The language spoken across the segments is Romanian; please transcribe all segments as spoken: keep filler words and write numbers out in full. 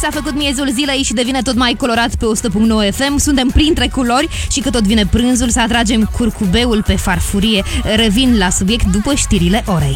S-a făcut miezul zilei și devine tot mai colorat pe o sută punct nouă F M. Suntem printre culori și că tot vine prânzul să atragem curcubeul pe farfurie. Revin la subiect după știrile orei.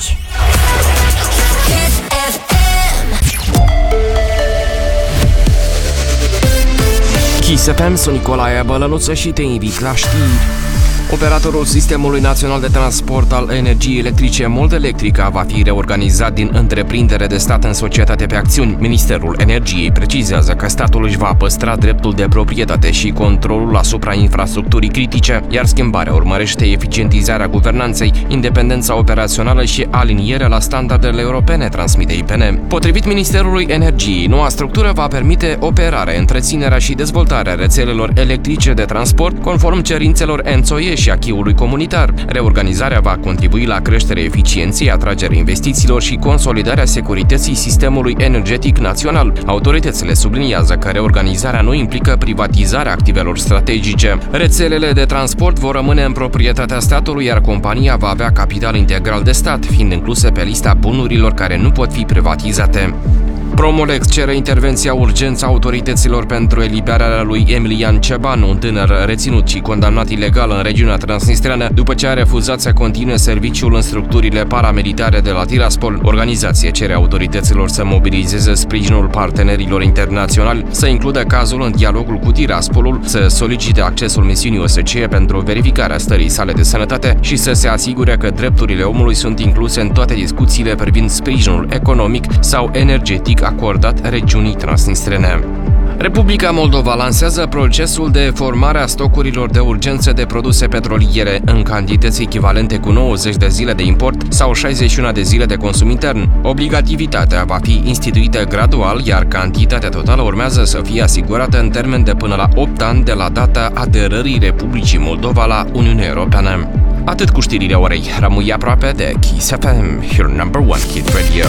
Kiss F M, sunt Nicolae Bălănuță și te invit la știri. Operatorul Sistemului Național de Transport al Energiei Electrice Moldelectrica va fi reorganizat din întreprindere de stat în societate pe acțiuni. Ministerul Energiei precizează că statul își va păstra dreptul de proprietate și controlul asupra infrastructurii critice, iar schimbarea urmărește eficientizarea guvernanței, independența operațională și alinierea la standardele europene, transmite I P N. Potrivit Ministerului Energiei, noua structură va permite operarea, întreținerea și dezvoltarea rețelelor electrice de transport conform cerințelor N T S O E și acquis-ului comunitar. Reorganizarea va contribui la creșterea eficienței, atragerea investițiilor și consolidarea securității sistemului energetic național. Autoritățile subliniază că reorganizarea nu implică privatizarea activelor strategice. Rețelele de transport vor rămâne în proprietatea statului, iar compania va avea capital integral de stat, fiind incluse pe lista bunurilor care nu pot fi privatizate. Promolex cere intervenția urgență a autorităților pentru eliberarea lui Emilian Ceban, un tânăr reținut și condamnat ilegal în regiunea transnistreană, după ce a refuzat să continue serviciul în structurile paramilitare de la Tiraspol. Organizația cere autorităților să mobilizeze sprijinul partenerilor internaționali, să includă cazul în dialogul cu Tiraspolul, să solicite accesul misiunii O S C E pentru verificarea stării sale de sănătate și să se asigure că drepturile omului sunt incluse în toate discuțiile privind sprijinul economic sau energetic acordat regiunii transnistrene. Republica Moldova lansează procesul de formare a stocurilor de urgență de produse petroliere în cantități echivalente cu nouăzeci de zile de import sau șaizeci și unu de zile de consum intern. Obligativitatea va fi instituită gradual, iar cantitatea totală urmează să fie asigurată în termen de până la opt ani de la data aderării Republicii Moldova la Uniunea Europeană. Atât cu știrile orei. Rămâi aproape de Kiss F M, your number one hit radio.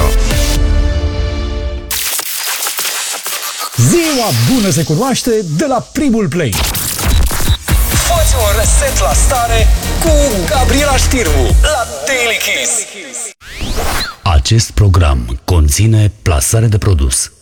Ziua bună se cunoaște de la primul play. Fă-ți un reset la stare cu Gabriela Știrbu la Daily Kiss. Acest program conține plasare de produs.